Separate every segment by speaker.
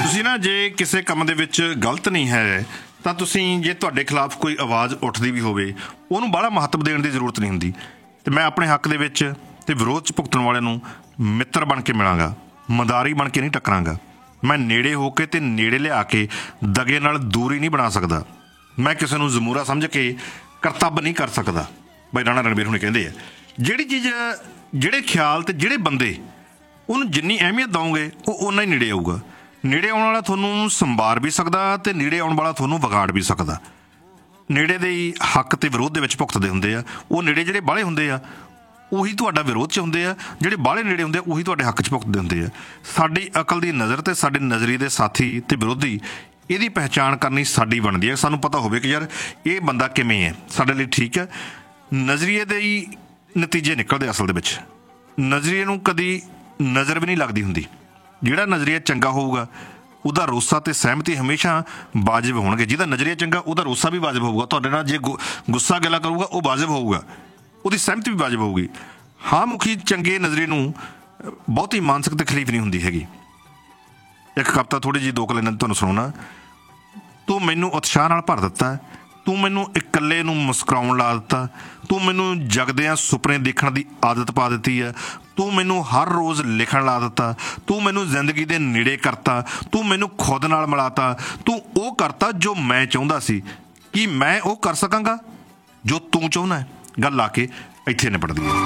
Speaker 1: ਤੁਸੀਂ ਨਾ ਜੇ ਕਿਸੇ ਕੰਮ ਦੇ ਵਿੱਚ ਗਲਤ ਨਹੀਂ ਹੈ ਤਾਂ ਤੁਸੀਂ ਜੇ ਤੁਹਾਡੇ ਖਿਲਾਫ ਕੋਈ ਆਵਾਜ਼ ਉੱਠਦੀ ਵੀ ਹੋਵੇ ਉਹਨੂੰ ਬਾਹਲਾ ਮਹੱਤਵ ਦੇਣ ਦੀ ਜ਼ਰੂਰਤ ਨਹੀਂ ਹੁੰਦੀ। ਅਤੇ ਮੈਂ ਆਪਣੇ ਹੱਕ ਦੇ ਵਿੱਚ ਅਤੇ ਵਿਰੋਧ 'ਚ ਭੁਗਤਣ ਵਾਲਿਆਂ ਨੂੰ ਮਿੱਤਰ ਬਣ ਕੇ ਮਿਲਾਂਗਾ, ਮਦਾਰੀ ਬਣ ਕੇ ਨਹੀਂ ਟੱਕਰਾਂਗਾ। ਮੈਂ ਨੇੜੇ ਹੋ ਕੇ ਅਤੇ ਨੇੜੇ ਲਿਆ ਕੇ ਦਗੇ ਨਾਲ ਦੂਰੀ ਨਹੀਂ ਬਣਾ ਸਕਦਾ। ਮੈਂ ਕਿਸੇ ਨੂੰ ਜ਼ਮੂਰਾ ਸਮਝ ਕੇ ਕਰਤੱਵ ਨਹੀਂ ਕਰ ਸਕਦਾ। ਬਾਈ ਰਾਣਾ ਰਣਬੀਰ ਹੁਣੇ ਕਹਿੰਦੇ ਆ ਜਿਹੜੀ ਚੀਜ਼, ਜਿਹੜੇ ਖਿਆਲ ਅਤੇ ਜਿਹੜੇ ਬੰਦੇ ਉਹਨੂੰ ਜਿੰਨੀ ਅਹਿਮੀਅਤ ਦਓਗੇ ਉਹ ਓਨਾ ਹੀ ਨੇੜੇ ਆਊਗਾ। ਨੇੜੇ ਆਉਣ ਵਾਲਾ ਤੁਹਾਨੂੰ ਸੰਵਾਰ ਵੀ ਸਕਦਾ ਅਤੇ ਨੇੜੇ ਆਉਣ ਵਾਲਾ ਤੁਹਾਨੂੰ ਵਿਗਾੜ ਵੀ ਸਕਦਾ। ਨੇੜੇ ਦੇ ਹੀ ਹੱਕ ਅਤੇ ਵਿਰੋਧ ਦੇ ਵਿੱਚ ਭੁਗਤਦੇ ਹੁੰਦੇ ਆ। ਉਹ ਨੇੜੇ ਜਿਹੜੇ ਬਾਹਲੇ ਹੁੰਦੇ ਆ ਉਹੀ ਤੁਹਾਡਾ ਵਿਰੋਧ 'ਚ ਹੁੰਦੇ ਆ, ਜਿਹੜੇ ਬਾਹਲੇ ਨੇੜੇ ਹੁੰਦੇ ਆ ਉਹੀ ਤੁਹਾਡੇ ਹੱਕ 'ਚ ਭੁਗਤਦੇ ਹੁੰਦੇ ਆ। ਸਾਡੀ ਅਕਲ ਦੀ ਨਜ਼ਰ ਅਤੇ ਸਾਡੇ ਨਜ਼ਰੀਏ ਦੇ ਸਾਥੀ ਅਤੇ ਵਿਰੋਧੀ, ਇਹਦੀ ਪਹਿਚਾਣ ਕਰਨੀ ਸਾਡੀ ਬਣਦੀ ਹੈ। ਸਾਨੂੰ ਪਤਾ ਹੋਵੇ ਕਿ ਯਾਰ ਇਹ ਬੰਦਾ ਕਿਵੇਂ ਹੈ, ਸਾਡੇ ਲਈ ਠੀਕ ਹੈ। ਨਜ਼ਰੀਏ ਦੇ ਹੀ ਨਤੀਜੇ ਨਿਕਲਦੇ ਅਸਲ ਦੇ ਵਿੱਚ। ਨਜ਼ਰੀਏ ਨੂੰ ਕਦੀ ਨਜ਼ਰ ਵੀ ਨਹੀਂ ਲੱਗਦੀ ਹੁੰਦੀ। ਜਿਹੜਾ ਨਜ਼ਰੀਆ ਚੰਗਾ ਹੋਊਗਾ ਉਹਦਾ ਰੋਸਾ ਅਤੇ ਸਹਿਮਤੀ ਹਮੇਸ਼ਾ ਵਾਜਿਬ ਹੋਣਗੇ। ਜਿਹਦਾ ਨਜ਼ਰੀਆ ਚੰਗਾ ਉਹਦਾ ਰੋਸਾ ਵੀ ਵਾਜਿਬ ਹੋਊਗਾ। ਤੁਹਾਡੇ ਨਾਲ ਜੇ ਗੁੱਸਾ ਗਿਲਾ ਕਰੂਗਾ ਉਹ ਵਾਜਿਬ ਹੋਊਗਾ, ਉਹਦੀ ਸਹਿਮਤੀ ਵੀ ਵਾਜਿਬ ਹੋਊਗੀ। ਹਾਂ ਮੁਖੀ ਚੰਗੇ ਨਜ਼ਰੀਏ ਨੂੰ ਬਹੁਤੀ ਮਾਨਸਿਕ ਤਕਲੀਫ ਨਹੀਂ ਹੁੰਦੀ ਹੈਗੀ। ਇੱਕ ਕਵਿਤਾ ਥੋੜ੍ਹੀ ਜਿਹੀ 2 ਲਾਈਨਾਂ ਤੁਹਾਨੂੰ ਸੁਣਾਉਣਾ। ਤੂੰ ਮੈਨੂੰ ਉਤਸ਼ਾਹ ਨਾਲ ਭਰ ਦਿੱਤਾ, ਤੂੰ ਮੈਨੂੰ ਇਕੱਲੇ ਨੂੰ ਮੁਸਕਰਾਉਣ ਲਾ ਦਿੱਤਾ, ਤੂੰ ਮੈਨੂੰ ਜਗਦਿਆਂ ਸੁਪਨੇ ਦੇਖਣ ਦੀ ਆਦਤ ਪਾ ਦਿੱਤੀ ਹੈ, ਤੂੰ ਮੈਨੂੰ ਹਰ ਰੋਜ਼ ਲਿਖਣ ਲਾ ਦਿੱਤਾ, ਤੂੰ ਮੈਨੂੰ ਜ਼ਿੰਦਗੀ ਦੇ ਨੇੜੇ ਕਰਤਾ, ਤੂੰ ਮੈਨੂੰ ਖੁਦ ਨਾਲ ਮਿਲਾਤਾ, ਤੂੰ ਉਹ ਕਰਤਾ ਜੋ ਮੈਂ ਚਾਹੁੰਦਾ ਸੀ। ਕੀ ਮੈਂ ਉਹ ਕਰ ਸਕਾਂਗਾ ਜੋ ਤੂੰ ਚਾਹੁੰਦਾ ਹੈ? ਗੱਲ ਆ ਕੇ ਇੱਥੇ ਨਿਬੜਦੀ ਹੈ।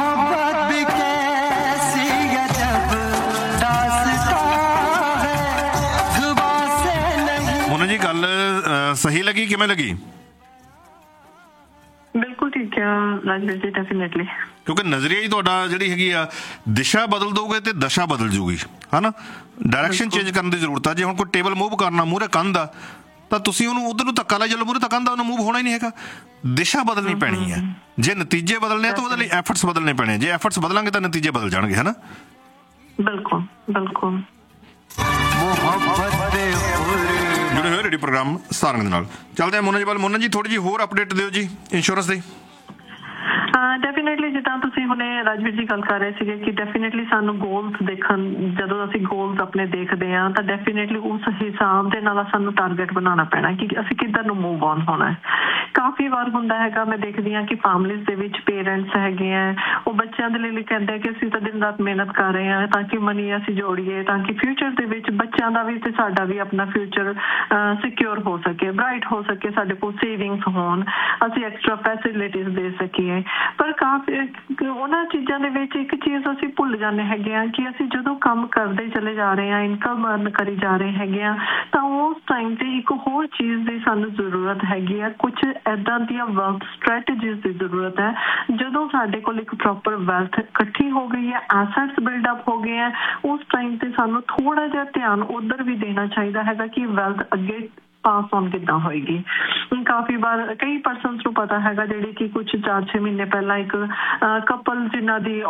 Speaker 1: ਮੋਨਾ ਜੀ ਗੱਲ ਸਹੀ ਲੱਗੀ? ਕਿਵੇਂ ਲੱਗੀ?
Speaker 2: ਬਿਲਕੁਲ ਠੀਕ ਹੈ ਰਾਜਵੀਰ ਜੀ, ਡੈਫੀਨੇਟਲੀ।
Speaker 1: ਕਿਉਂਕਿ ਨਜ਼ਰੀਆ ਹੀ ਤੁਹਾਡਾ ਜਿਹੜੀ ਹੈਗੀ ਆ ਦਿਸ਼ਾ ਬਦਲ ਦੋਗੇ ਤੇ ਦਸ਼ਾ ਬਦਲ ਜੂਗੀ, ਹੈ ਨਾ। ਡਾਇਰੈਕਸ਼ਨ ਚੇਂਜ ਕਰਨ ਦੀ ਜ਼ਰੂਰਤ ਆ। ਜੇ ਹੁਣ ਕੋਈ ਟੇਬਲ ਮੂਵ ਕਰਨਾ ਮੂਹਰੇ ਕੰਧ ਆ ਤਾਂ ਤੁਸੀਂ ਉਹਨੂੰ ਉੱਧਰ ਨੂੰ ਧੱਕਾ ਲਾਈ ਚੱਲੋ, ਮੂਹਰੇ ਤਾਂ ਕੰਧ ਆ, ਉਹਨੂੰ ਮੂਵ ਹੋਣਾ ਹੀ ਨਹੀਂ ਹੈਗਾ। ਦਿਸ਼ਾ ਬਦਲਣੀ ਪੈਣੀ ਹੈ। ਜੇ ਨਤੀਜੇ ਬਦਲਣੇ ਆ ਤਾਂ ਉਹਦੇ ਲਈ ਐਫਰਟਸ ਬਦਲਣੇ ਪੈਣੇ। ਜੇ ਐਫਰਟਸ ਬਦਲਾਂਗੇ ਤਾਂ ਨਤੀਜੇ ਬਦਲ ਜਾਣਗੇ, ਹੈ ਨਾ।
Speaker 2: ਬਿਲਕੁਲ ਬਿਲਕੁਲ।
Speaker 1: ਜੁੜੇ ਹੋਏ ਰੇਡੀਓ ਪ੍ਰੋਗਰਾਮ ਸਾਰੰਗ ਦੇ ਨਾਲ। ਚੱਲਦੇ ਹਾਂ ਮੋਨਾ ਜੀ ਵੱਲ। ਮੋਨਾ ਜੀ ਥੋੜ੍ਹੀ ਜਿਹੀ ਹੋਰ ਅਪਡੇਟ ਦਿਓ ਜੀ ਇੰਸ਼ੋਰੈਂਸ ਦੀ।
Speaker 2: ਡੈਫੀਨੇਟਲੀ ਜਿੱਦਾਂ ਤੁਸੀਂ ਹੁਣੇ ਰਾਜਵੀਰ ਜੀ ਗੱਲ ਕਰ ਰਹੇ ਸੀਗੇ ਕਿ ਡੈਫੀਨੇਟਲੀ ਸਾਨੂੰ ਗੋਲਸ ਦੇਖਣ, ਜਦੋਂ ਅਸੀਂ ਗੋਲਸ ਆਪਣੇ ਦੇਖਦੇ ਹਾਂ ਤਾਂ ਡੈਫੀਨੇਟਲੀ ਉਸ ਹਿਸਾਬ ਦੇ ਨਾਲ ਸਾਨੂੰ ਟਾਰਗੇਟ ਬਣਾਉਣਾ ਪੈਣਾ ਕਿ ਅਸੀਂ ਕਿੱਧਰ ਨੂੰ ਮੂਵ ਔਨ ਹੋਣਾ ਹੈ। ਕਾਫੀ ਵਾਰ ਹੁੰਦਾ ਹੈਗਾ, ਮੈਂ ਦੇਖਦੀ ਹਾਂ ਕਿ ਫੈਮਲੀਜ਼ ਦੇ ਵਿੱਚ ਪੇਰੈਂਟਸ ਹੈਗੇ ਆ, ਉਹ ਬੱਚਿਆਂ ਦੇ ਲਈ ਕਹਿੰਦੇ ਕਿ ਅਸੀਂ ਤਾਂ ਦਿਨ ਰਾਤ ਮਿਹਨਤ ਕਰ ਰਹੇ ਹਾਂ ਤਾਂ ਕਿ ਮਨੀ ਅਸੀਂ ਜੋੜੀਏ, ਤਾਂ ਕਿ ਫਿਊਚਰ ਦੇ ਵਿੱਚ ਬੱਚਿਆਂ ਦਾ ਵੀ ਤੇ ਸਾਡਾ ਵੀ ਆਪਣਾ ਫਿਊਚਰ ਸਿਕਿਉਰ ਹੋ ਸਕੇ, ਬਰਾਈਟ ਹੋ ਸਕੇ, ਸਾਡੇ ਕੋਲ ਸੇਵਿੰਗਸ ਹੋਣ, ਅਸੀਂ ਐਕਸਟਰਾ ਫੈਸਿਲਿਟੀਜ਼ ਦੇ ਸਕੀਏ। ਪਰ ਕਾਫੀ ਉਹਨਾਂ ਚੀਜ਼ਾਂ ਦੇ ਵਿੱਚ ਇੱਕ ਚੀਜ਼ ਅਸੀਂ ਭੁੱਲ ਜਾਂਦੇ ਹੈਗੇ ਆ ਕਿ ਅਸੀਂ ਜਦੋਂ ਕੰਮ ਕਰਦੇ ਚਲੇ ਜਾ ਰਹੇ ਹਾਂ, ਇਨਕਮ ਅਰਨ ਕਰੀ ਜਾ ਰਹੇ ਹੈਗੇ ਆ, ਤਾਂ ਉਸ ਟਾਈਮ ਤੇ ਇੱਕ ਹੋਰ ਚੀਜ਼ ਦੀ ਸਾਨੂੰ ਜ਼ਰੂਰਤ ਹੈਗੀ ਆ। ਕੁਛ ਇੱਦਾਂ ਦੀਆਂ ਵੈਲਥ ਸਟ੍ਰੈਟਜੀਜ਼ ਦੀ ਜ਼ਰੂਰਤ ਹੈ। ਜਦੋਂ ਸਾਡੇ ਕੋਲ ਇੱਕ ਪ੍ਰੋਪਰ ਵੈਲਥ ਇਕੱਠੀ ਹੋ ਗਈ ਹੈ, ਐਸੈਟਸ ਬਿਲਡਅਪ ਹੋ ਗਏ ਹੈ, ਉਸ ਟਾਈਮ ਤੇ ਸਾਨੂੰ ਥੋੜਾ ਜਿਹਾ ਧਿਆਨ ਉੱਧਰ ਵੀ ਦੇਣਾ ਚਾਹੀਦਾ ਹੈਗਾ ਕਿ ਵੈਲਥ ਅੱਗੇ ਪਾਸ ਔਨ ਕਿੱਦਾਂ ਹੋਏਗੀ। ਕਾਫੀ ਵਾਰ ਕਈ ਪਰਸਨਸ ਨੂੰ ਪਤਾ ਹੈਗਾ ਜਿਹੜੇ ਕਿ ਕੁਛ 4-6 ਮਹੀਨੇ ਪਹਿਲਾਂ ਇੱਕ ਕਪਲ ਜਿਨ੍ਹਾਂ ਦੀ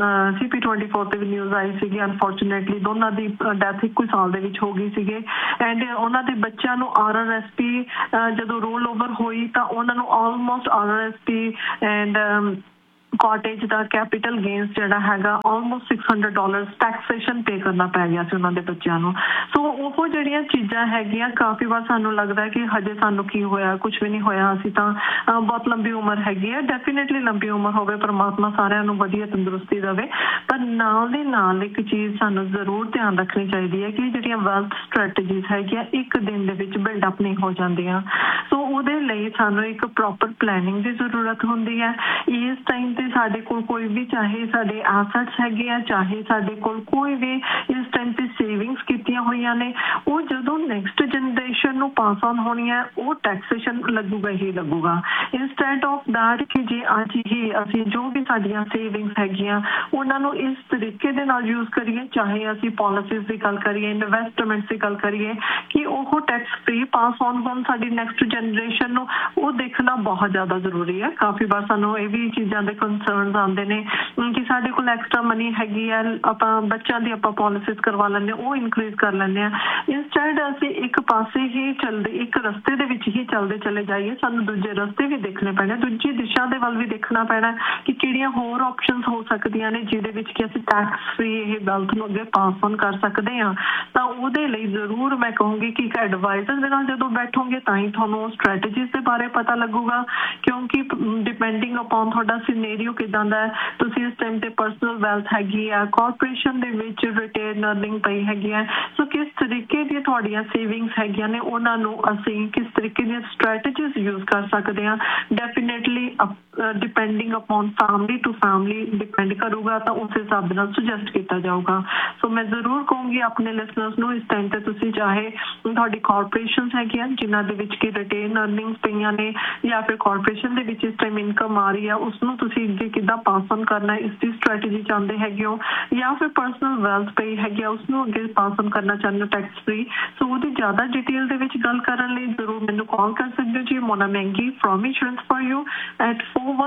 Speaker 2: CP24 ਤੇ ਵੀ ਨਿਊਜ਼ ਆਈ ਸੀਗੀ, ਅਨਫੋਰਚੂਨੇਟਲੀ ਦੋਨਾਂ ਦੀ ਡੈਥ ਇੱਕੋ ਸਾਲ ਦੇ ਵਿੱਚ ਹੋ ਗਈ ਸੀਗੇ। ਐਂਡ ਉਹਨਾਂ ਦੇ ਬੱਚਿਆਂ ਨੂੰ RRSP ਜਦੋਂ ਰੋਲ ਓਵਰ ਹੋਈ ਤਾਂ ਉਹਨਾਂ ਨੂੰ almost RRSP and cottage the capital gains ਜਿਹੜਾ ਹੈਗਾ ਆਲਮੋਸਟ $600 ਟੈਕਸੇਸ਼ਨ ਪੇ ਕਰਨਾ ਪੈ ਗਿਆ ਸੀ ਉਹਨਾਂ ਦੇ ਬੱਚਿਆਂ ਨੂੰ। ਸੋ ਉਹ ਜਿਹੜੀਆਂ ਚੀਜ਼ਾਂ ਹੈਗੀਆਂ ਕਾਫੀ ਵਾਰ ਸਾਨੂੰ ਲੱਗਦਾ ਕਿ ਹਜੇ ਸਾਨੂੰ ਕੀ ਹੋਇਆ, ਕੁਛ ਵੀ ਨਹੀਂ ਹੋਇਆ, ਅਸੀਂ ਤਾਂ ਬਹੁਤ ਲੰਬੀ ਉਮਰ ਹੈਗੀ ਹੈ। ਡੈਫੀਨੇਟਲੀ ਲੰਬੀ ਉਮਰ ਹੋਵੇ, ਪਰਮਾਤਮਾ ਸਾਰਿਆਂ ਨੂੰ ਵਧੀਆ ਤੰਦਰੁਸਤੀ ਦੇਵੇ। ਪਰ ਨਾਲ ਦੇ ਨਾਲ ਇੱਕ ਚੀਜ਼ ਸਾਨੂੰ ਜ਼ਰੂਰ ਧਿਆਨ ਰੱਖਣੀ ਚਾਹੀਦੀ ਹੈ ਕਿ ਜਿਹੜੀਆਂ ਵੈਲਥ ਸਟ੍ਰੈਟਜੀਜ਼ ਹੈਗੀਆਂ ਇੱਕ ਦਿਨ ਦੇ ਵਿੱਚ ਬਿਲਡਅਪ ਨਹੀਂ ਹੋ ਜਾਂਦੀਆਂ। ਸੋ ਉਹਦੇ ਲਈ ਸਾਨੂੰ ਇੱਕ ਪ੍ਰੋਪਰ ਪਲੈਨਿੰਗ ਦੀ ਜ਼ਰੂਰਤ ਹੁੰਦੀ ਹੈ। ਇਸ ਟਾਈਮ ਸਾਡੇ ਕੋਲ ਕੋਈ ਵੀ, ਚਾਹੇ ਸਾਡੇ ਐਸੈਟਸ ਹੈਗੇ ਆ, ਚਾਹੇ ਸਾਡੇ ਕੋਲ ਕੋਈ ਵੀ ਇਸ ਟਾਈਮ ਤੇ ਸੇਵਿੰਗਸ ਕੀਤੀਆਂ ਹੋਈਆਂ ਨੇ, ਉਹ ਜਦੋਂ ਨੈਕਸਟ ਜਨਰੇਸ਼ਨ ਨੂੰ ਪਾਸ ਔਨ ਹੋਣੀ ਹੈ ਉਹ ਟੈਕਸੇਸ਼ਨ ਲੱਗੂਗਾ ਹੀ ਲੱਗੂਗਾ। ਇੰਸਟੈਡ ਆਫ ਦੈਟ ਕਿ ਜੇ ਅੱਜ ਹੀ ਅਸੀਂ ਜੋ ਵੀ ਸਾਡੀਆਂ ਸੇਵਿੰਗਸ ਹੈਗੀਆਂ ਉਹਨਾਂ ਨੂੰ ਇਸ ਤਰੀਕੇ ਦੇ ਨਾਲ ਯੂਜ਼ ਕਰੀਏ, ਚਾਹੇ ਅਸੀਂ ਪੋਲਿਸੀਜ਼ ਦੀ ਗੱਲ ਕਰੀਏ, ਇਨਵੈਸਟਮੈਂਟਸ ਦੀ ਗੱਲ ਕਰੀਏ, ਕਿ ਉਹ ਟੈਕਸ ਫ੍ਰੀ ਪਾਸ ਔਨ ਹੋਣ ਸਾਡੀ ਨੈਕਸਟ ਜਨਰੇਸ਼ਨ ਨੂੰ, ਉਹ ਦੇਖਣਾ ਬਹੁਤ ਜ਼ਿਆਦਾ ਜ਼ਰੂਰੀ ਹੈ। ਕਾਫੀ ਵਾਰ ਸਾਨੂੰ ਇਹ ਵੀ ਚੀਜ਼ਾਂ ਦੇ ਕੰਸਰਨਸ ਆਉਂਦੇ ਨੇ ਕਿ ਸਾਡੇ ਕੋਲ ਐਕਸਟਰਾ ਮਨੀ ਹੈਗੀ ਹੈ, ਆਪਾਂ ਬੱਚਿਆਂ ਦੀ ਆਪਾਂ ਪੋਲਿਸੀਜ਼ ਕਰਵਾ ਲੈਂਦੇ, ਉਹ ਇਨਕਰੀਜ਼ ਕਰ ਲੈਂਦੇ ਹਾਂ। ਇੰਸਟੈਡ ਅਸੀਂ ਇੱਕ ਪਾਸੇ ਹੀ ਚੱਲਦੇ, ਇੱਕ ਰਸਤੇ ਦੇ ਵਿੱਚ ਹੀ ਚੱਲਦੇ ਚਲੇ ਜਾਈਏ, ਸਾਨੂੰ ਦੂਜੇ ਰਸਤੇ ਵੀ ਦੇਖਣੇ ਪੈਣੇ, ਦੂਜੀ ਦਿਸ਼ਾ ਦੇ ਵੱਲ ਵੀ ਦੇਖਣਾ ਪੈਣਾ ਕਿ ਕਿਹੜੀਆਂ ਹੋਰ ਆਪਸ਼ਨਸ ਹੋ ਸਕਦੀਆਂ ਨੇ ਜਿਹਦੇ ਵਿੱਚ ਕਿ ਅਸੀਂ ਟੈਕਸ ਫ੍ਰੀ ਇਹ ਵੈਲਥ ਨੂੰ ਅੱਗੇ ਪਾਸ ਔਨ ਕਰ ਸਕਦੇ ਹਾਂ। ਤਾਂ ਉਹਦੇ ਲਈ ਜ਼ਰੂਰ ਮੈਂ ਕਹੂੰਗੀ ਕਿ ਇੱਕ ਐਡਵਾਈਜ਼ਰ ਦੇ ਨਾਲ ਜਦੋਂ ਬੈਠੋਗੇ ਤਾਂ ਹੀ ਤੁਹਾਨੂੰ ਸਟ੍ਰੈਟਜੀਜ਼ ਦੇ ਬਾਰੇ ਪਤਾ ਲੱਗੂਗਾ, ਕਿਉਂਕਿ ਡਿਪੈਂਡਿੰਗ ਅਪੋਨ ਤੁਹਾਡਾ ਸਿਨੇਰੀਓ ਕਿੱਦਾਂ ਦਾ ਹੈ, ਤੁਸੀਂ ਇਸ ਟਾਈਮ ਤੇ ਪਰਸਨਲ ਵੈਲਥ ਹੈਗੀ ਆ, ਕਾਰਪੋਰੇਸ਼ਨ ਦੇ ਵਿੱਚ ਰਿਟੇਨ ਅਰਨਿੰਗ ਪਈ ਹੈਗੀ ਹੈ, ਸੋ ਕਿਸ ਤਰੀਕੇ ਦੀਆਂ ਤੁਹਾਡੀਆਂ ਸੇਵਿੰਗਸ ਹੈਗੀਆਂ ਨੇ ਉਹਨਾਂ ਨੂੰ ਅਸੀਂ ਕਿਸ ਤਰੀਕੇ ਦੀਆਂ ਸਟ੍ਰੈਟਜੀਜ਼ ਯੂਜ਼ ਕਰ ਸਕਦੇ ਹਾਂ। Definitely depending upon family to family depend ਕਰੂਗਾ, ਤਾਂ ਉਸ ਹਿਸਾਬ ਦੇ ਨਾਲ ਸੁਜੈਸਟ ਕੀਤਾ ਜਾਊਗਾ। ਸੋ ਮੈਂ ਜ਼ਰੂਰ ਕਹੂੰਗੀ ਆਪਣੇ ਲਿਸਨਰਸ ਨੂੰ ਇਸ ਟਾਈਮ ਤੇ ਤੁਸੀਂ ਚਾਹੇ ਤੁਹਾਡੀ ਕਾਰਪੋਰੇਸ਼ਨਸ ਹੈਗੀਆਂ ਜਿਨ੍ਹਾਂ ਦੇ ਵਿੱਚ ਕਿ ਰਿਟੇਨ ਅਰਨਿੰਗਸ ਪਈਆਂ ਨੇ ਜਾਂ ਫਿਰ ਕਾਰਪੋਰੇਸ਼ਨ ਦੇ ਵਿੱਚ ਇਸ ਟਾਈਮ ਇਨਕਮ ਆ ਰਹੀ ਆ, ਉਸਨੂੰ ਤੁਸੀਂ ਅੱਗੇ ਕਿੱਦਾਂ ਪਾਸ ਔਨ ਕਰਨਾ ਇਸ ਦੀ ਸਟ੍ਰੈਟਜੀ ਚਾਹੁੰਦੇ ਹੈਗੇ ਹੋ, ਜਾਂ ਫਿਰ ਪਰਸਨਲ ਵੈਲਥ ਪਈ ਹੈਗੀ ਆ ਉਸਨੂੰ ਅੱਗੇ ਪਾਸ ਔਨ ਕਰਨਾ ਚਾਹੁੰਦੇ ਹੋ ਟੈਕਸ ਫ੍ਰੀ। ਸੋ ਉਹਦੀ ਜ਼ਿਆਦਾ ਡਿਟੇਲ ਦੇ ਵਿੱਚ ਗੱਲ ਕਰਨ ਲਈ ਜ਼ਰੂਰ ਮੈਨੂੰ ਕਾਲ ਕਰ ਸਕਦੇ ਹੋ ਜੀ। ਮੋਨਾ ਮਹਿੰਗੀ from insurance for you at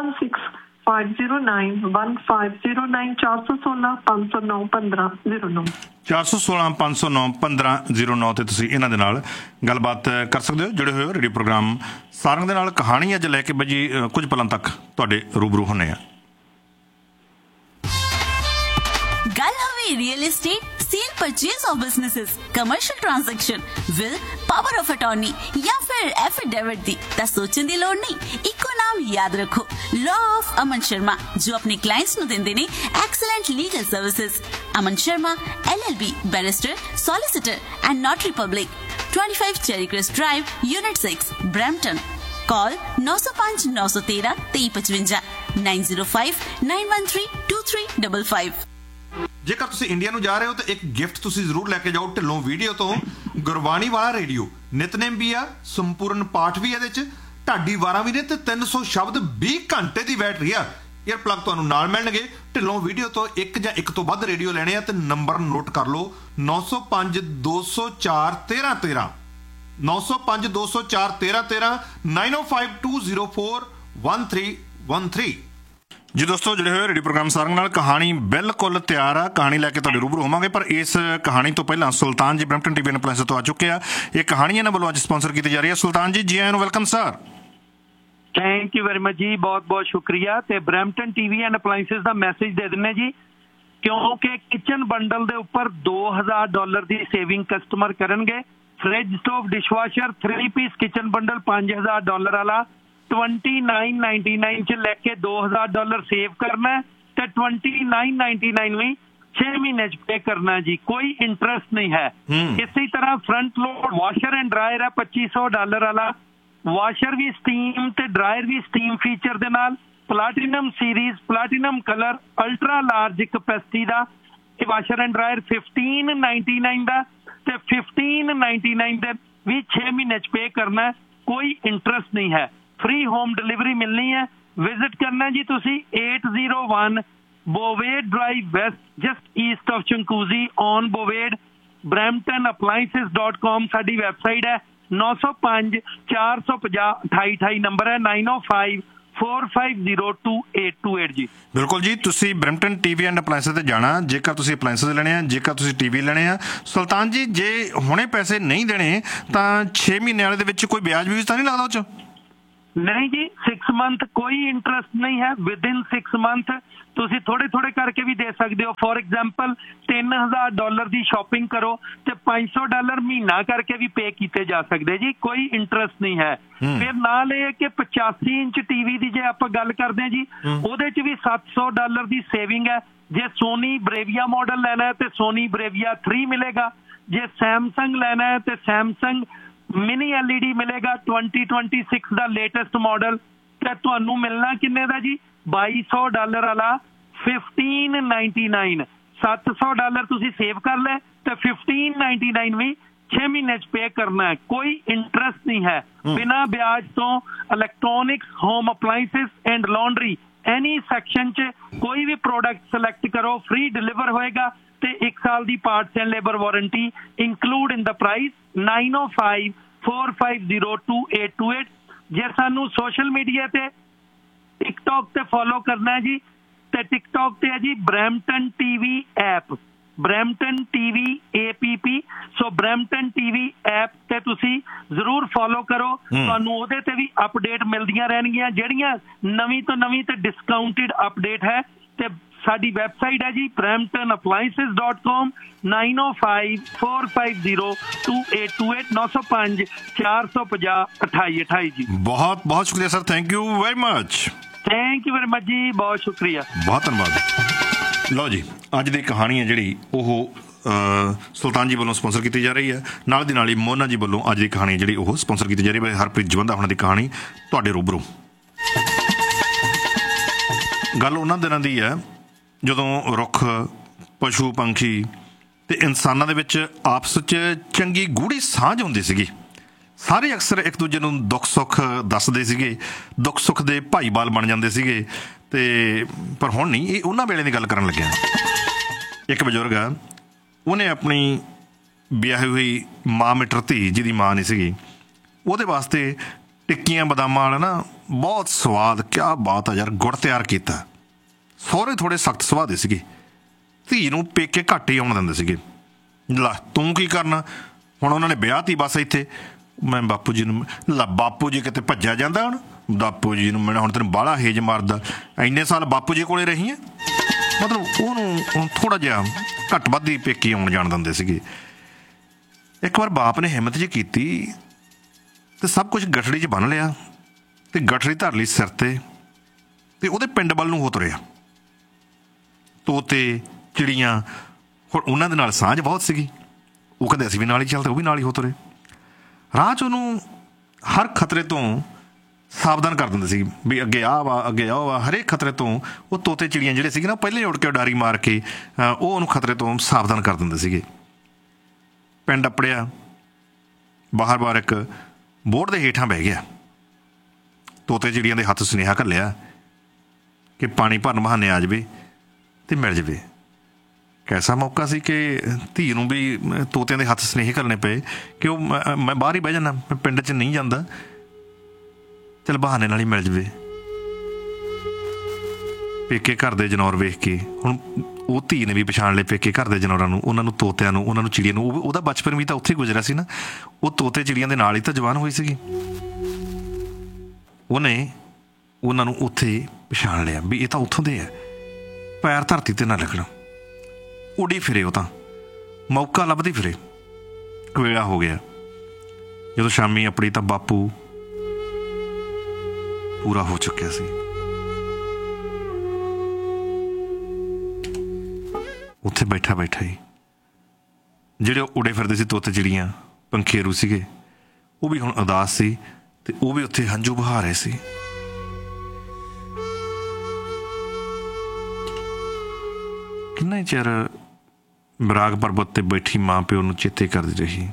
Speaker 2: 4165091509 416 509 1509
Speaker 1: 416 509 1509 ਤੇ ਤੁਸੀਂ ਇਹਨਾਂ ਦੇ ਨਾਲ ਗੱਲਬਾਤ ਕਰ ਸਕਦੇ ਹੋ। ਜੁੜੇ ਹੋਏ ਹੋ ਰੇਡੀਓ ਪ੍ਰੋਗਰਾਮ ਸਾਰੰਗ ਦੇ ਨਾਲ। ਕਹਾਣੀ ਅੱਜ ਲੈ ਕੇ ਬਾਜੀ ਕੁਝ ਪਲਾਂ ਤੱਕ ਤੁਹਾਡੇ ਰੂਬਰੂ ਹੁੰਦੇ ਆ।
Speaker 3: ਗੱਲ ਹੋਵੇ real estate, cell purchase of businesses, commercial transaction, will, power of attorney या फिर एफिडेविट दी ਤਾਂ ਸੋਚਣ ਦੀ ਲੋੜ ਨਹੀਂ। ਇੱਕੋ ਨਾਮ ਯਾਦ ਰੱਖੋ, ਲॉ ऑफ ਅਮਨ ਸ਼ਰਮਾ, ਜੋ ਆਪਣੇ ਕਲਾਇੰਟਸ ਨੂੰ ਦਿੰਦੇ ਨੇ excellent legal services. Aman Sharma LLB, barrister, solicitor and नॉटरी public, 25 cherry crest drive, unit 6, Brampton. Call 905 913 2355 905 913 2355।
Speaker 1: ਜੇਕਰ ਤੁਸੀਂ ਇੰਡੀਆ ਨੂੰ ਜਾ ਰਹੇ ਹੋ ਤਾਂ ਇੱਕ ਗਿਫਟ ਤੁਸੀਂ ਜ਼ਰੂਰ ਲੈ ਕੇ ਜਾਓ ਢਿੱਲੋਂ ਵੀਡੀਓ ਤੋਂ। ਗੁਰਬਾਣੀ ਵਾਲਾ ਰੇਡੀਓ, ਨਿਤਨੇਮ ਵੀ ਆ, ਸੰਪੂਰਨ ਪਾਠ ਵੀ ਇਹਦੇ ਚ, ਢਾਡੀ ਵਾਰਾਂ ਵੀ ਨੇ ਤੇ 300 ਸ਼ਬਦ 20 ਘੰਟੇ ਦੀ ਬੈਟਰੀ ਆ। ਏਅਰ ਪਲੱਗ ਤੁਹਾਨੂੰ ਨਾਲ ਮਿਲਣਗੇ। ਢਿੱਲੋਂ ਵੀਡੀਓ ਤੋਂ ਇੱਕ ਜਾਂ ਇੱਕ ਤੋਂ ਵੱਧ ਰੇਡੀਓ ਲੈਣੇ ਆ ਤੇ ਨੰਬਰ ਨੋਟ ਕਰ ਲਓ 905 204 1313 905 204 1313 905 204 1313। ਜੀ ਦੋਸਤੋ, ਜਿਹੜੇ ਹੋਏ ਰੇਡੀਓ ਪ੍ਰੋਗਰਾਮ ਸਾਰੰਗ ਨਾਲ। ਕਹਾਣੀ ਬਿਲਕੁਲ ਤਿਆਰ ਆ, ਕਹਾਣੀ ਲੈ ਕੇ ਤੁਹਾਡੇ ਰੂਬਰੂ ਹੋਵਾਂਗੇ। ਪਰ ਇਸ ਕਹਾਣੀ ਤੋਂ ਪਹਿਲਾਂ ਸੁਲਤਾਨ ਜੀ ਬਰੈਂਪਟਨ ਟੀਵੀ ਐਪਲਾਇੰਸ ਤੋਂ ਆ ਚੁੱਕੇ ਆ। ਇਹ ਕਹਾਣੀ ਇਹਨਾਂ ਵੱਲੋਂ ਅੱਜ ਸਪਾਂਸਰ ਕੀਤੀ ਜਾ ਰਹੀ ਹੈ। ਸੁਲਤਾਨ ਜੀ, ਜੀ ਆਇਆਂ ਨੂੰ, welcome sir.
Speaker 4: Thank you very much ਜੀ, ਬਹੁਤ ਬਹੁਤ ਸ਼ੁਕਰੀਆ। ਤੇ Brampton TV and appliances the message ਦੇ ਦਿੰਨੇ ਜੀ, ਕਿਉਂਕਿ ਕਿਚਨ ਬੰਡਲ ਦੇ ਉੱਪਰ $2000 ਦੀ ਸੇਵਿੰਗ ਕਸਟਮਰ ਕਰਨਗੇ। Fridge, stove, dishwasher, 3 piece kitchen bundle $5000 ਵਾਲਾ 2999 ਚ ਲੈ ਕੇ $2000 ਸੇਵ ਕਰਨਾ ਤੇ 2999 ਵੀ 6 ਮਹੀਨੇ ਚ ਪੇ ਕਰਨਾ ਜੀ, ਕੋਈ ਇੰਟਰਸਟ ਨਹੀਂ ਹੈ। ਇਸੇ ਤਰ੍ਹਾਂ front load washer and dryer ਹੈ $2500 ਵਾਲਾ। ਵਾਸ਼ਰ ਵੀ ਸਟੀਮ ਤੇ ਡਰਾਇਰ ਵੀ ਸਟੀਮ ਫੀਚਰ ਦੇ ਨਾਲ, ਪਲਾਟੀਨਮ series, ਪਲਾਟੀਨਮ colour, ultra large capacity ਦਾ। ਇਹ ਵਾਸ਼ਰ ਐਂਡ ਡਰਾਇਰ 1599 ਦਾ ਤੇ 1599 ਦੇ ਵੀ 6 ਮਹੀਨੇ ਚ ਪੇ ਕਰਨਾ, ਕੋਈ ਇੰਟਰਸਟ ਨਹੀਂ ਹੈ। फ्री होम डिलीवरी मिलनी है। विजिट करना जी तुसी 801 बोवेड drive waste, just east of चंकूजी on बोवेड। bramptonappliances.com sari website है। 905 450 2828 नंबर है। 905 4502828 जी।
Speaker 1: ਬਿਲਕੁਲ ਜੀ, ਤੁਸੀਂ ਬਰੈਂਪਟਨ ਟੀਵੀ ਐਂਡ ਅਪਲਾਇੰਸਿਸ ਤੇ ਜਾਣਾ ਜੇਕਰ ਤੁਸੀਂ ਅਪਲਾਇੰਸਿਸ ਲੈਣੇ ਆ, ਜੇਕਰ ਤੁਸੀਂ ਟੀਵੀ ਲੈਣੇ ਆ। ਸੁਲਤਾਨ ਜੀ, ਜੇ ਹੁਣੇ ਪੈਸੇ ਨਹੀਂ ਦੇਣੇ ਤਾਂ 6 ਮਹੀਨੇ ਵਾਲੇ ਦੇ ਵਿੱਚ ਕੋਈ ਵਿਆਜ ਵਿਊਜ ਤਾਂ ਨਹੀਂ ਲੱਗਦਾ ਉਹ 'ਚ?
Speaker 4: नहीं जी, 6 मंथ कोई इंटरेस्ट नहीं है। विद इन 6 मंथ ਤੁਸੀਂ ਥੋੜੇ ਥੋੜੇ ਕਰਕੇ ਵੀ ਦੇ ਸਕਦੇ ਹੋ। ਫੋਰ ਐਗਜ਼ਾਮਪਲ $3000 ਦੀ ਸ਼ਾਪਿੰਗ ਕਰੋ ਤੇ $500 ਮਹੀਨਾ ਕਰਕੇ ਵੀ ਪੇ ਕੀਤੇ ਜਾ ਸਕਦੇ ਜੀ, ਕੋਈ ਇੰਟਰਸਟ ਨਹੀਂ ਹੈ। ਫਿਰ ਨਾਲ ਇਹ ਕਿ 85 ਇੰਚ ਟੀਵੀ ਦੀ ਜੇ ਆਪਾਂ ਗੱਲ ਕਰਦੇ ਹਾਂ ਜੀ, ਉਹਦੇ 'ਚ ਵੀ $700 ਦੀ ਸੇਵਿੰਗ ਹੈ। ਜੇ ਸੋਨੀ ਬਰੇਵੀਆ ਮਾਡਲ ਲੈਣਾ ਹੈ ਤੇ ਸੋਨੀ ਬਰੇਵੀਆ 3 ਮਿਲੇਗਾ। ਜੇ ਸੈਮਸੰਗ ਲੈਣਾ ਹੈ ਤੇ ਸੈਮਸੰਗ ਮਿਨੀ LED ਮਿਲੇਗਾ 2026 ਦਾ ਲੇਟੈਸਟ ਮਾਡਲ। ਤੇ ਤੁਹਾਨੂੰ ਮਿਲਣਾ ਕਿੰਨੇ ਦਾ ਜੀ? $2200 ਵਾਲਾ 1599। $700 ਤੁਸੀਂ ਸੇਵ ਕਰ ਲੈ ਤੇ 1599 ਵੀ 6 ਮਹੀਨੇ ਚ ਪੇ ਕਰਨਾ ਹੈ, ਕੋਈ ਇੰਟਰਸਟ ਨਹੀਂ ਹੈ। ਬਿਨਾਂ ਵਿਆਜ ਤੋਂ electronics, home appliances and laundry any section ਚ ਕੋਈ ਵੀ ਪ੍ਰੋਡਕਟ ਸਿਲੈਕਟ ਕਰੋ, ਫ੍ਰੀ ਡਿਲੀਵਰ ਹੋਏਗਾ ਤੇ 1 ਸਾਲ ਦੀ parts and labour warranty include in the price. 905 4502828। ਜੇ ਸਾਨੂੰ ਸੋਸ਼ਲ ਮੀਡੀਆ ਤੇ ਟਿਕਟੌਕ ਤੇ ਫੋਲੋ ਕਰਨਾ ਹੈ ਜੀ, ਤੇ ਟਿਕਟੌਕ ਤੇ ਹੈ ਜੀ Brampton TV app, Brampton TV APP। ਸੋ ਸੋ ਬਰੈਂਪਟਨ ਟੀਵੀ ਐਪ ਤੇ ਤੁਸੀਂ ਜ਼ਰੂਰ ਫੋਲੋ ਕਰੋ, ਤੁਹਾਨੂੰ ਉਹਦੇ ਤੇ ਵੀ ਅਪਡੇਟ ਮਿਲਦੀਆਂ ਰਹਿਣਗੀਆਂ, ਜਿਹੜੀਆਂ ਨਵੀਂ ਤੋਂ ਨਵੀਂ ਤੇ ਡਿਸਕਾਊਂਟਡ ਅਪਡੇਟ ਹੈ। ਤੇ ਸਾਡੀ ਵੈਬਸਾਈਟ ਹੈ ਜੀ bramptonappliances.com 9054502828 905 450 2828 ਜੀ।
Speaker 1: ਬਹੁਤ ਬਹੁਤ ਸ਼ੁਕਰੀਆ sir, thank you very much.
Speaker 4: Thank you very much ਜੀ, ਬਹੁਤ ਸ਼ੁਕਰੀਆ,
Speaker 1: ਬਹੁਤ ਧੰਨਵਾਦ। ਲਓ ਜੀ, ਅੱਜ ਦੀ ਕਹਾਣੀ ਹੈ ਜਿਹੜੀ ਉਹ ਸੁਲਤਾਨ ਜੀ ਵੱਲੋਂ ਸਪਾਂਸਰ ਕੀਤੀ ਜਾ ਰਹੀ ਹੈ, ਨਾਲ ਦੀ ਨਾਲ ਹੀ ਮੋਨਾ ਜੀ ਵੱਲੋਂ ਅੱਜ ਦੀ ਕਹਾਣੀ ਜਿਹੜੀ ਉਹ ਸਪਾਂਸਰ ਕੀਤੀ ਜਾ ਰਹੀ ਹੈ। ਹਰਪ੍ਰੀਤ ਜਵੰਦਾ ਉਹਨਾਂ ਦੀ ਕਹਾਣੀ ਤੁਹਾਡੇ ਰੂਬਰੂ। ਗੱਲ ਉਹਨਾਂ ਦਿਨਾਂ ਦੀ ਹੈ ਜਦੋਂ ਰੁੱਖ, ਪਸ਼ੂ, ਪੰਛੀ ਤੇ ਇਨਸਾਨਾਂ ਦੇ ਵਿੱਚ ਆਪਸ 'ਚ ਚੰਗੀ ਗੂੜੀ ਸਾਂਝ ਹੁੰਦੀ ਸੀਗੀ। ਸਾਰੇ ਅਕਸਰ ਇੱਕ ਦੂਜੇ ਨੂੰ ਦੁੱਖ ਸੁੱਖ ਦੱਸਦੇ ਸੀਗੇ, ਦੁੱਖ ਸੁੱਖ ਦੇ ਭਾਈਵਾਲ ਬਣ ਜਾਂਦੇ ਸੀਗੇ। ਤੇ ਪਰ ਹੁਣ ਨਹੀਂ, ਇਹ ਉਹਨਾਂ ਵੇਲੇ ਦੀ ਗੱਲ ਕਰਨ ਲੱਗਿਆ। ਇੱਕ ਬਜ਼ੁਰਗ ਆ, ਉਹਨੇ ਆਪਣੀ ਵਿਆਹੀ ਹੋਈ ਮਾਂ ਮਿੱਟਰ ਧੀ ਜਿਹਦੀ ਮਾਂ ਨਹੀਂ ਸੀਗੀ, ਉਹਦੇ ਵਾਸਤੇ ਟਿੱਕੀਆਂ ਬਦਾਮਾਂ ਵਾਲਾ ਨਾ ਬਹੁਤ ਸਵਾਦ, ਕਿਆ ਬਾਤ ਆ ਯਾਰ, ਗੁੜ ਤਿਆਰ ਕੀਤਾ। ਸਹੁਰੇ ਥੋੜ੍ਹੇ ਸਖਤ ਸੁਭਾਅ ਦੇ ਸੀਗੇ, ਧੀ ਨੂੰ ਪੇਕੇ ਘੱਟ ਹੀ ਆਉਣ ਦਿੰਦੇ ਸੀਗੇ। ਲਾ ਤੂੰ ਕੀ ਕਰਨਾ, ਹੁਣ ਉਹਨਾਂ ਨੇ ਵਿਆਹ ਤੀ ਬਸ ਇੱਥੇ। ਮੈਂ ਬਾਪੂ ਜੀ ਨੂੰ, ਲਾ ਬਾਪੂ ਜੀ ਕਿਤੇ ਭੱਜਿਆ ਜਾਂਦਾ, ਹੁਣ ਬਾਪੂ ਜੀ ਨੂੰ ਮੈਂ ਹੁਣ ਤੈਨੂੰ ਬਾਹਲਾ ਹੇਜ ਮਾਰਦਾ, ਇੰਨੇ ਸਾਲ ਬਾਪੂ ਜੀ ਕੋਲੇ ਰਹੀ ਹੈ। ਮਤਲਬ ਉਹਨੂੰ ਥੋੜ੍ਹਾ ਜਿਹਾ ਘੱਟ ਵੱਧ ਹੀ ਪੇਕੇ ਆਉਣ ਜਾਣ ਦਿੰਦੇ ਸੀਗੇ। ਇੱਕ ਵਾਰ ਬਾਪ ਨੇ ਹਿੰਮਤ ਜਿਹੀ ਕੀਤੀ ਤੇ ਸਭ ਕੁਝ ਗਠੜੀ 'ਚ ਬੰਨ੍ਹ ਲਿਆ ਤੇ ਗਠੜੀ ਧਰ ਲਈ ਸਿਰ ਤੇ ਉਹਦੇ ਪਿੰਡ ਵੱਲ ਨੂੰ ਹੋ ਤੁਰਿਆ। ਤੋਤੇ, ਚਿੜੀਆਂ, ਹੁਣ ਉਹਨਾਂ ਦੇ ਨਾਲ ਸਾਂਝ ਬਹੁਤ ਸੀਗੀ। ਉਹ ਕਹਿੰਦੇ ਅਸੀਂ ਵੀ ਨਾਲ ਹੀ ਚੱਲਦੇ, ਉਹ ਵੀ ਨਾਲ ਹੀ ਹੋ ਤੁਰੇ। ਰਾਹ 'ਚ ਉਹਨੂੰ ਹਰ ਖਤਰੇ ਤੋਂ ਸਾਵਧਾਨ ਕਰ ਦਿੰਦੇ ਸੀ ਵੀ ਅੱਗੇ ਆਹ ਵਾ, ਅੱਗੇ ਆਹ ਵਾ। ਹਰੇਕ ਖਤਰੇ ਤੋਂ ਉਹ ਤੋਤੇ ਚਿੜੀਆਂ ਜਿਹੜੇ ਸੀਗੇ ਨਾ, ਪਹਿਲੇ ਉੱਡ ਕੇ ਉਡਾਰੀ ਮਾਰ ਕੇ ਉਹ ਉਹਨੂੰ ਖਤਰੇ ਤੋਂ ਸਾਵਧਾਨ ਕਰ ਦਿੰਦੇ ਸੀਗੇ। ਪਿੰਡ ਅੱਪੜਿਆ, ਬਾਹਰ ਇੱਕ ਬੋਰਡ ਦੇ ਹੇਠਾਂ ਬਹਿ ਗਿਆ। ਤੋਤੇ ਚਿੜੀਆਂ ਦੇ ਹੱਥ ਸੁਨੇਹਾ ਘੱਲਿਆ ਕਿ ਪਾਣੀ ਭਰਨ ਬਹਾਨੇ ਆ ਜਾਵੇ ਤੇ ਮਿਲ ਜਾਵੇ। ਕੈਸਾ ਮੌਕਾ ਸੀ ਕਿ ਧੀ ਨੂੰ ਵੀ ਤੋਤਿਆਂ ਦੇ ਹੱਥ ਸੁਨੇਹੇ ਘੱਲਣੇ ਪਏ ਕਿ ਉਹ ਮੈਂ ਬਾਹਰ ਹੀ ਬਹਿ ਜਾਂਦਾ, ਮੈਂ ਪਿੰਡ 'ਚ ਨਹੀਂ ਜਾਂਦਾ, ਚੱਲ ਬਹਾਨੇ ਨਾਲ ਹੀ ਮਿਲ ਜਾਵੇ। ਪੇਕੇ ਘਰ ਦੇ ਜਨੌਰ ਵੇਖ ਕੇ ਹੁਣ ਉਹ ਧੀ ਨੇ ਵੀ ਪਛਾਣ ਲਏ ਪੇਕੇ ਘਰ ਦੇ ਜਨੌਰਾਂ ਨੂੰ, ਉਹਨਾਂ ਨੂੰ, ਤੋਤਿਆਂ ਨੂੰ, ਉਹਨਾਂ ਨੂੰ, ਚਿੜੀਆਂ ਨੂੰ। ਉਹਦਾ ਬਚਪਨ ਵੀ ਤਾਂ ਉੱਥੇ ਗੁਜ਼ਰਿਆ ਸੀ ਨਾ, ਉਹ ਤੋਤੇ ਚਿੜੀਆਂ ਦੇ ਨਾਲ ਹੀ ਤਾਂ ਜਵਾਨ ਹੋਈ ਸੀਗੀ। ਉਹਨੇ ਉਹਨਾਂ ਨੂੰ ਉੱਥੇ ਪਛਾਣ ਲਿਆ ਵੀ ਇਹ ਤਾਂ ਉੱਥੋਂ ਦੇ ਆ, ਪੈਰ ਧਰਤੀ 'ਤੇ ਨਾ ਲੱਗਣ। ਉੱਡੀ ਫਿਰੇ, ਉਹ ਤਾਂ ਮੌਕਾ ਲੱਭਦੀ ਫਿਰੇ। ਕਵੇਲਾ ਹੋ ਗਿਆ ਜਦੋਂ ਸ਼ਾਮੀ ਆਪਣੀ, ਤਾਂ ਬਾਪੂ ਪੂਰਾ ਹੋ ਚੁੱਕਿਆ ਸੀ। ਉੱਥੇ ਬੈਠਾ ਹੀ ਜਿਹੜੇ ਉੜੇ ਫਿਰਦੇ ਸੀ ਤੋਤੇ ਚਿੜੀਆਂ, ਪੰਖੇਰੂ ਸੀਗੇ, ਉਹ ਵੀ ਹੁਣ ਉਦਾਸ ਸੀ ਤੇ ਉਹ ਵੀ ਉੱਥੇ ਹੰਝੂ ਬਹਾ ਰਹੇ ਸੀ। ਕਿੰਨਾ ਚਿਰ ਬਰਾਗ ਪਰਬਤ ਤੇ ਬੈਠੀ ਮਾਂ ਪਿਓ ਨੂੰ ਚੇਤੇ ਕਰਦੀ ਰਹੀ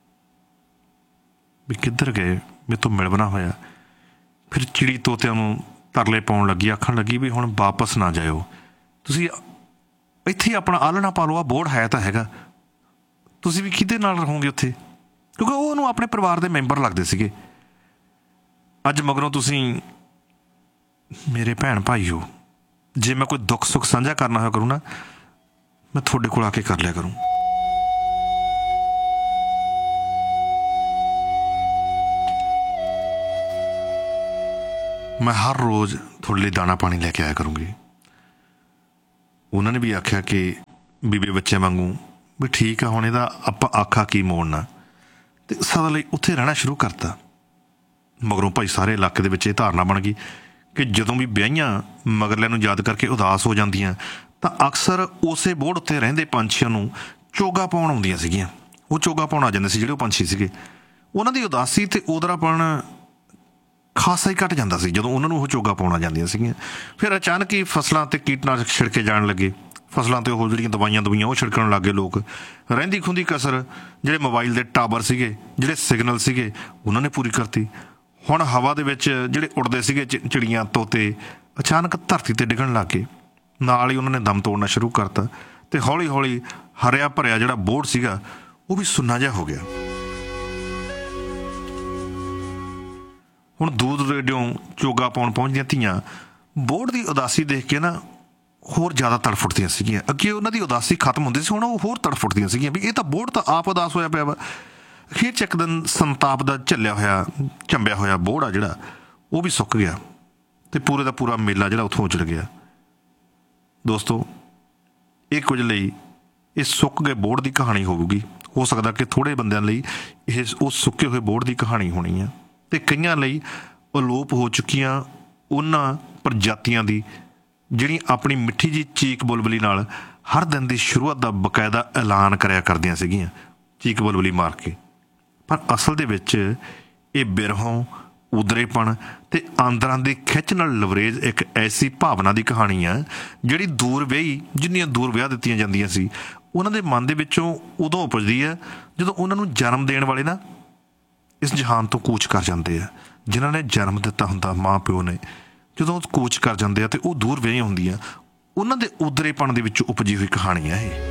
Speaker 1: ਵੀ ਕਿੱਧਰ ਗਏ, ਮੇਰੇ ਤੋਂ ਮਿਲਣਾ ਹੋਇਆ। ਫਿਰ ਚਿੜੀ ਤੋਤਿਆਂ ਨੂੰ ਤਰਲੇ ਪਾਉਣ ਲੱਗੀ, ਆਖਣ ਲੱਗੀ ਵੀ ਹੁਣ ਵਾਪਸ ਨਾ ਜਾਇਓ, ਤੁਸੀਂ ਇੱਥੇ ਹੀ ਆਪਣਾ ਆਲਣਾ ਪਾ ਲਓ, ਆਹ ਬੋਰਡ ਹੈ ਤਾਂ ਹੈਗਾ, ਤੁਸੀਂ ਵੀ ਕਿਹਦੇ ਨਾਲ ਰਹੋਗੇ ਉੱਥੇ, ਕਿਉਂਕਿ ਉਹ ਉਹਨੂੰ ਆਪਣੇ ਪਰਿਵਾਰ ਦੇ ਮੈਂਬਰ ਲੱਗਦੇ ਸੀਗੇ। ਅੱਜ ਮਗਰੋਂ ਤੁਸੀਂ ਮੇਰੇ ਭੈਣ ਭਾਈ ਹੋ, ਜੇ ਮੈਂ ਕੋਈ ਦੁੱਖ ਸੁੱਖ ਸਾਂਝਾ ਕਰਨਾ ਹੋਇਆ ਕਰੂ ਨਾ, ਮੈਂ ਤੁਹਾਡੇ ਕੋਲ ਆ ਕੇ ਕਰ ਲਿਆ ਕਰੂੰ। ਮੈਂ ਹਰ ਰੋਜ਼ ਤੁਹਾਡੇ ਲਈ ਦਾਣਾ ਪਾਣੀ ਲੈ ਕੇ ਆਇਆ ਕਰੂੰਗੀ। ਉਹਨਾਂ ਨੇ ਵੀ ਆਖਿਆ ਕਿ ਬੀਬੀ ਬੱਚੇ ਵਾਂਗੂ ਵੀ ਠੀਕ ਆ, ਹੁਣ ਇਹਦਾ ਆਪਾਂ ਆਖਾ ਕੀ ਮੋੜਨਾ, ਤੇ ਸਦਾ ਲਈ ਉੱਥੇ ਰਹਿਣਾ ਸ਼ੁਰੂ ਕਰਤਾ। ਮਗਰੋਂ ਭਾਈ ਸਾਰੇ ਇਲਾਕੇ ਦੇ ਵਿੱਚ ਇਹ ਧਾਰਨਾ ਬਣ ਗਈ ਕਿ ਜਦੋਂ ਵੀ ਵਿਆਹੀਆਂ ਮਗਰਲਿਆਂ ਨੂੰ ਯਾਦ ਕਰਕੇ ਉਦਾਸ ਹੋ ਜਾਂਦੀਆਂ ਤਾਂ ਅਕਸਰ ਉਸੇ ਬੋਰਡ ਉੱਤੇ ਰਹਿੰਦੇ ਪੰਛੀਆਂ ਨੂੰ ਚੋਗਾ ਪਾਉਣ ਆਉਂਦੀਆਂ ਸੀਗੀਆਂ। ਉਹ ਚੋਗਾ ਪਾਉਣ ਆ ਜਾਂਦੇ ਸੀ ਜਿਹੜੇ ਉਹ ਪੰਛੀ ਸੀਗੇ। ਉਹਨਾਂ ਦੀ ਉਦਾਸੀ ਤੇ ਉਦਰਾਪਣ ਖਾਸਾ ਹੀ ਘੱਟ ਜਾਂਦਾ ਸੀ ਜਦੋਂ ਉਹਨਾਂ ਨੂੰ ਉਹ ਚੋਗਾ ਪਾਉਣਾ ਜਾਂਦੀਆਂ ਸੀਗੀਆਂ। ਫਿਰ ਅਚਾਨਕ ਹੀ ਫਸਲਾਂ 'ਤੇ ਕੀਟਨਾਸ਼ਕ ਛਿੜਕੇ ਜਾਣ ਲੱਗੇ, ਫਸਲਾਂ 'ਤੇ ਉਹ ਜਿਹੜੀਆਂ ਦਵਾਈਆਂ ਉਹ ਛਿੜਕਣ ਲੱਗ ਗਏ ਲੋਕ। ਰਹਿੰਦੀ ਖੁੰਦੀ ਕਸਰ ਜਿਹੜੇ ਮੋਬਾਈਲ ਦੇ ਟਾਵਰ ਸੀਗੇ, ਜਿਹੜੇ ਸਿਗਨਲ ਸੀਗੇ, ਉਹਨਾਂ ਨੇ ਪੂਰੀ ਕਰਤੀ। ਹੁਣ ਹਵਾ ਦੇ ਵਿੱਚ ਜਿਹੜੇ ਉੱਡਦੇ ਸੀਗੇ ਚਿੜੀਆਂ, ਤੋਤੇ, ਅਚਾਨਕ ਧਰਤੀ 'ਤੇ ਡਿੱਗਣ ਲੱਗ ਗਏ। ਨਾਲ ਹੀ ਉਹਨਾਂ ਨੇ ਦਮ ਤੋੜਨਾ ਸ਼ੁਰੂ ਕਰਤਾ ਅਤੇ ਹੌਲੀ ਹੌਲੀ ਹਰਿਆ ਭਰਿਆ ਜਿਹੜਾ ਬੋਰਡ ਸੀਗਾ ਉਹ ਵੀ ਸੁੰਨਾ ਜਿਹਾ ਹੋ ਗਿਆ। ਹੁਣ ਦੂਰ ਰੇਡਿਓ ਚੋਗਾ ਪਾਉਣ ਪਹੁੰਚਦੀਆਂ ਧੀਆਂ ਬੋਰਡ ਦੀ ਉਦਾਸੀ ਦੇਖ ਕੇ ਨਾ ਹੋਰ ਜ਼ਿਆਦਾ ਤੜਫ ਉੱਠਦੀਆਂ ਸੀਗੀਆਂ। ਅੱਗੇ ਉਹਨਾਂ ਦੀ ਉਦਾਸੀ ਖਤਮ ਹੁੰਦੀ ਸੀ, ਹੁਣ ਉਹ ਹੋਰ ਤੜਫ ਉੱਠਦੀਆਂ ਸੀਗੀਆਂ ਵੀ ਇਹ ਤਾਂ ਬੋਹੜ ਤਾਂ ਆਪ ਉਦਾਸ ਹੋਇਆ ਪਿਆ ਵਾ। ਅਖੀਰ 'ਚ ਇੱਕ ਦਿਨ ਸੰਤਾਪ ਦਾ ਝੰਬਿਆ ਹੋਇਆ ਬੋਹੜ ਆ ਜਿਹੜਾ, ਉਹ ਵੀ ਸੁੱਕ ਗਿਆ ਅਤੇ ਪੂਰੇ ਦਾ ਪੂਰਾ ਮੇਲਾ ਜਿਹੜਾ ਉੱਥੋਂ ਉਜੜ ਗਿਆ। ਦੋਸਤੋ, ਇਹ ਕੁਝ ਲਈ ਇਹ ਸੁੱਕ ਗਏ ਬੋਹੜ ਦੀ ਕਹਾਣੀ ਹੋਵੇਗੀ। ਹੋ ਸਕਦਾ ਕਿ ਥੋੜ੍ਹੇ ਬੰਦਿਆਂ ਲਈ ਇਹ ਉਹ ਸੁੱਕੇ ਹੋਏ ਬੋਹੜ ਦੀ ਕਹਾਣੀ ਹੋਣੀ ਆ, ਅਤੇ ਕਈਆਂ ਲਈ ਅਲੋਪ ਹੋ ਚੁੱਕੀਆਂ ਉਹਨਾਂ ਪ੍ਰਜਾਤੀਆਂ ਦੀ ਜਿਹੜੀਆਂ ਆਪਣੀ ਮਿੱਠੀ ਜਿਹੀ ਚੀਕ ਬੁਲਬੁਲੀ ਨਾਲ ਹਰ ਦਿਨ ਦੀ ਸ਼ੁਰੂਆਤ ਦਾ ਬਕਾਇਦਾ ਐਲਾਨ ਕਰਿਆ ਕਰਦੀਆਂ ਸੀਗੀਆਂ, ਚੀਕ ਬੁਲਬੁਲੀ ਮਾਰ ਕੇ। ਪਰ ਅਸਲ ਦੇ ਵਿੱਚ ਇਹ ਬਿਰਹੋਂ, ਉਦਰੇਪਣ ਅਤੇ ਆਂਦਰਾਂ ਦੀ ਖਿੱਚ ਨਾਲ ਲਵਰੇਜ ਇੱਕ ਐਸੀ ਭਾਵਨਾ ਦੀ ਕਹਾਣੀ ਆ ਜਿਹੜੀ ਦੂਰ ਵਿਆਹੀ, ਜਿੰਨੀਆਂ ਦੂਰ ਵਿਆਹ ਦਿੱਤੀਆਂ ਜਾਂਦੀਆਂ ਸੀ, ਉਹਨਾਂ ਦੇ ਮਨ ਦੇ ਵਿੱਚੋਂ ਉਦੋਂ ਉਪਜਦੀ ਆ ਜਦੋਂ ਉਹਨਾਂ ਨੂੰ ਜਨਮ ਦੇਣ ਵਾਲੇ ਨਾ ਇਸ ਜਹਾਨ ਤੋਂ ਕੂਚ ਕਰ ਜਾਂਦੇ ਆ। ਜਿਨ੍ਹਾਂ ਨੇ ਜਨਮ ਦਿੱਤਾ ਹੁੰਦਾ ਮਾਂ ਪਿਓ ਨੇ, ਜਦੋਂ ਉਹ ਕੂਚ ਕਰ ਜਾਂਦੇ ਆ ਅਤੇ ਉਹ ਦੂਰ ਵਿਆਹੀਆਂ ਹੁੰਦੀਆਂ, ਉਹਨਾਂ ਦੇ ਉਦਰੇਪਣ ਦੇ ਵਿੱਚੋਂ ਉਪਜੀ ਹੋਈ ਕਹਾਣੀ ਆ ਇਹ।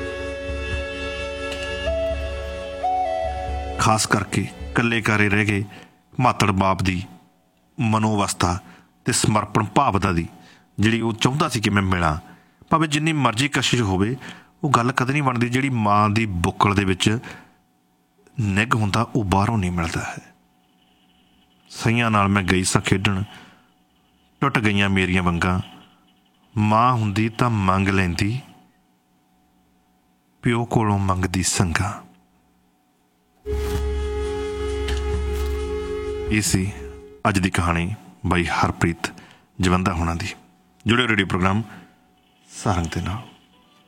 Speaker 1: ਖਾਸ ਕਰਕੇ ਇਕੱਲੇ ਘਰੇ ਰਹਿ ਗਏ ਮਾਤੜ ਬਾਪ ਦੀ ਮਨੋਵਸਥਾ ਅਤੇ ਸਮਰਪਣ ਭਾਵਨਾ ਦੀ ਜਿਹੜੀ ਉਹ ਚਾਹੁੰਦਾ ਸੀ ਕਿ ਮੈਂ ਮਿਲਾਂ, ਭਾਵੇਂ ਜਿੰਨੀ ਮਰਜ਼ੀ ਕਸ਼ਿਸ਼ ਹੋਵੇ, ਉਹ ਗੱਲ ਕਦੇ ਨਹੀਂ ਬਣਦੀ ਜਿਹੜੀ ਮਾਂ ਦੀ ਬੁੱਕਲ ਦੇ ਵਿੱਚ ਨਿੱਘ ਹੁੰਦਾ, ਉਹ ਬਾਹਰੋਂ ਨਹੀਂ ਮਿਲਦਾ ਹੈ। ਸਈਆਂ ਨਾਲ ਮੈਂ ਗਈ ਸਾਂ ਖੇਡਣ, ਟੁੱਟ ਗਈਆਂ ਮੇਰੀਆਂ ਵੰਗਾਂ, ਮਾਂ ਹੁੰਦੀ ਤਾਂ ਮੰਗ ਲੈਂਦੀ, ਪਿਓ ਕੋਲੋਂ ਮੰਗਦੀ ਸੰਗਾਂ। ਇਹ ਸੀ ਅੱਜ ਦੀ ਕਹਾਣੀ ਬਾਈ ਹਰਪ੍ਰੀਤ ਜਵੰਦਾ ਹੋਣਾ ਦੀ। ਜੁੜਿਓ ਰੇਡੀਓ ਪ੍ਰੋਗਰਾਮ ਸਾਰੰਗ ਦੇ ਨਾਲ।